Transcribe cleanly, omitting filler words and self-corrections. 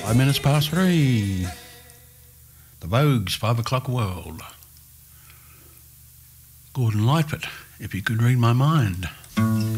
5 minutes past 3. The Vogue's 5 o'clock world. Gordon Lightfoot, if you could read my mind.